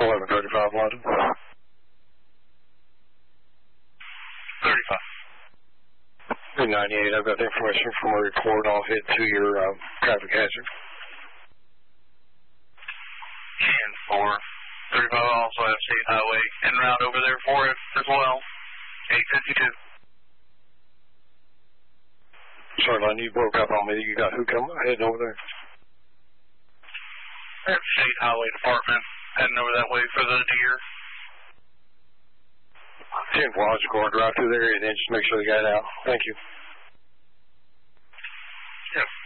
1135 London. 35. 98, I've got the information from a report. I'll hit to your traffic hazard. And 435 also have State Highway en route over there for it as well. 852. Sorry, Len, you broke up on me. You got who heading over there? State Highway Department heading over that way for the deer. 10 Lodge, going to drive through there and then just make sure they got it out. Thank you. Yep.